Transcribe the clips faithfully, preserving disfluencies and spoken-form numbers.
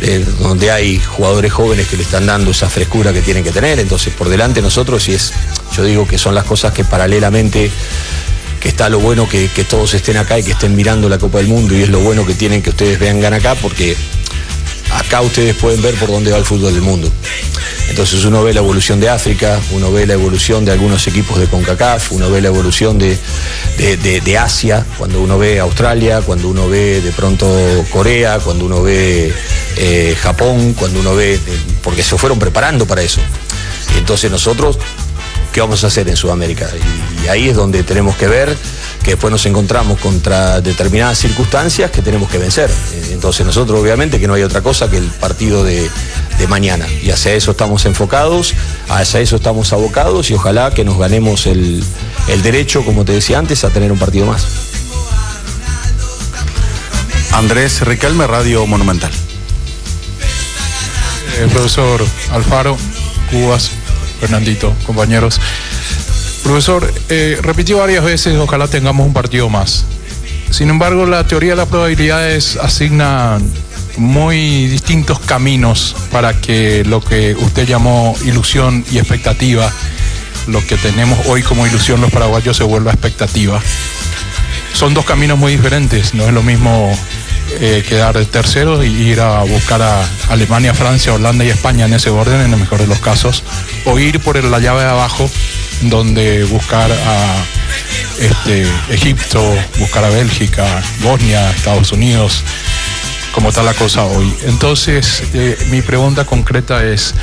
eh, donde hay jugadores jóvenes que le están dando esa frescura que tienen que tener. Entonces por delante nosotros, y es, yo digo que son las cosas que paralelamente, que está lo bueno que, que todos estén acá y que estén mirando la Copa del Mundo, y es lo bueno que tienen que ustedes vengan acá, porque acá ustedes pueden ver por dónde va el fútbol del mundo. Entonces uno ve la evolución de África, uno ve la evolución de algunos equipos de CONCACAF, uno ve la evolución de, de, de, de Asia, cuando uno ve Australia, cuando uno ve de pronto Corea, cuando uno ve eh, Japón, cuando uno ve, porque se fueron preparando para eso. Entonces nosotros, ¿qué vamos a hacer en Sudamérica? Y, y ahí es donde tenemos que ver que después nos encontramos contra determinadas circunstancias que tenemos que vencer. Entonces nosotros obviamente que no hay otra cosa que el partido de, de mañana, y hacia eso estamos enfocados, hacia eso estamos abocados, y ojalá que nos ganemos el, el derecho, como te decía antes, a tener un partido más. Andrés Riquelme, Radio Monumental. Eh, profesor Alfaro, Cubas, Fernandito, compañeros. Profesor, eh, repitió varias veces, ojalá tengamos un partido más. Sin embargo, la teoría de las probabilidades asigna muy distintos caminos para que lo que usted llamó ilusión y expectativa, lo que tenemos hoy como ilusión los paraguayos, se vuelva expectativa. Son dos caminos muy diferentes, no es lo mismo eh, quedar terceros y ir a buscar a Alemania, Francia, Holanda y España en ese orden, en el mejor de los casos, o ir por la llave de abajo, donde buscar a este, Egipto, buscar a Bélgica, Bosnia, Estados Unidos, como está la cosa hoy. Entonces, eh, mi pregunta concreta es,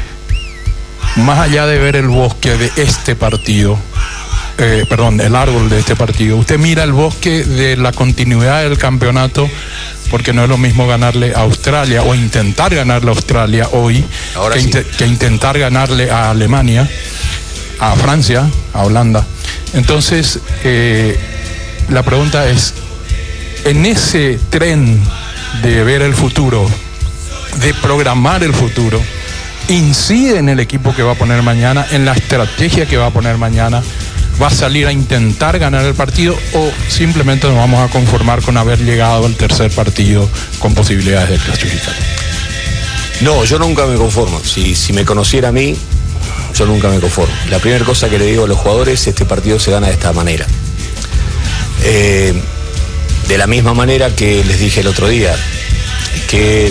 más allá de ver el bosque de este partido, eh, perdón, el árbol de este partido, usted mira el bosque de la continuidad del campeonato, porque no es lo mismo ganarle a Australia o intentar ganarle a Australia hoy que, sí. int- que intentar ganarle a Alemania, a Francia, a Holanda. Entonces, eh, la pregunta es, en ese tren de ver el futuro, de programar el futuro, ¿incide en el equipo que va a poner mañana, en la estrategia que va a poner mañana? ¿Va a salir a intentar ganar el partido o simplemente nos vamos a conformar con haber llegado al tercer partido con posibilidades de clasificar? No, yo nunca me conformo. Si, si me conociera a mí, yo nunca me conformo. La primera cosa que le digo a los jugadores, este partido se gana de esta manera. Eh, de la misma manera que les dije el otro día, que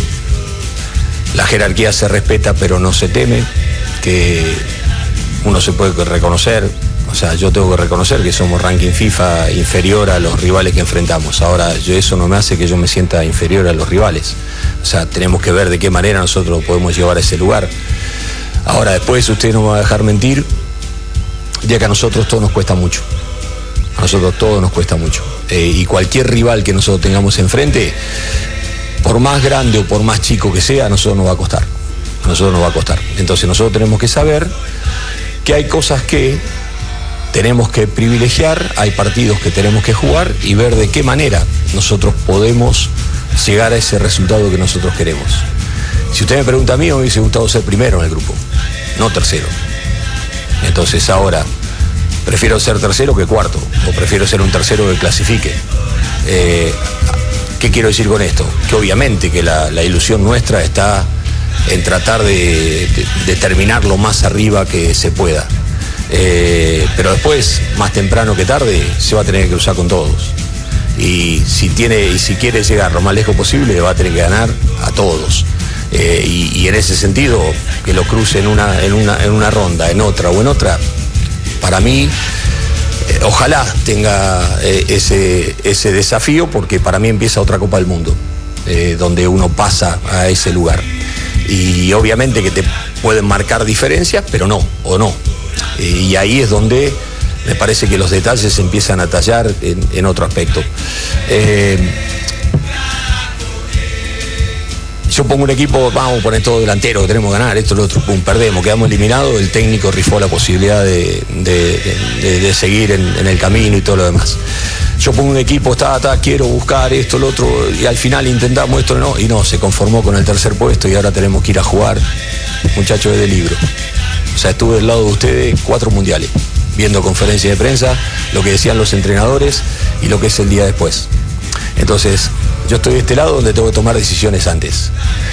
la jerarquía se respeta pero no se teme, que uno se puede reconocer, o sea, yo tengo que reconocer que somos ranking FIFA inferior a los rivales que enfrentamos. Ahora, yo, eso no me hace que yo me sienta inferior a los rivales. O sea, tenemos que ver de qué manera nosotros podemos llevar a ese lugar. Ahora, después usted no me va a dejar mentir, ya que a nosotros todo nos cuesta mucho. A nosotros todo nos cuesta mucho. Eh, y cualquier rival que nosotros tengamos enfrente, por más grande o por más chico que sea, a nosotros nos va a costar. A nosotros nos va a costar. Entonces nosotros tenemos que saber que hay cosas que tenemos que privilegiar, hay partidos que tenemos que jugar y ver de qué manera nosotros podemos llegar a ese resultado que nosotros queremos. Si usted me pregunta a mí, me hubiese gustado ser primero en el grupo, no tercero. Entonces ahora, prefiero ser tercero que cuarto, o prefiero ser un tercero que clasifique. Eh, ¿Qué quiero decir con esto? Que obviamente que la, la ilusión nuestra está en tratar de, de, de terminar lo más arriba que se pueda. Eh, pero después, más temprano que tarde, se va a tener que cruzar con todos. Y si tiene, y si quiere llegar lo más lejos posible, va a tener que ganar a todos. Eh, y, y en ese sentido, que lo cruce en una, en una, en una ronda, en otra o en otra, para mí, eh, ojalá tenga eh, ese, ese desafío, porque para mí empieza otra Copa del Mundo, eh, donde uno pasa a ese lugar. Y obviamente que te pueden marcar diferencias, pero no, o no. Eh, y ahí es donde me parece que los detalles se empiezan a tallar en, en otro aspecto. Eh, yo pongo un equipo, vamos a poner todo delantero, tenemos que ganar, esto, lo otro, pum, perdemos, quedamos eliminados, el técnico rifó la posibilidad de, de, de, de seguir en, en el camino y todo lo demás. Yo pongo un equipo, está, está, quiero buscar esto, lo otro, y al final intentamos esto, no, y no, se conformó con el tercer puesto y ahora tenemos que ir a jugar, muchachos, es de libro. O sea, estuve del lado de ustedes cuatro mundiales, viendo conferencias de prensa, lo que decían los entrenadores y lo que es el día después. Entonces, yo estoy de este lado donde tengo que tomar decisiones antes.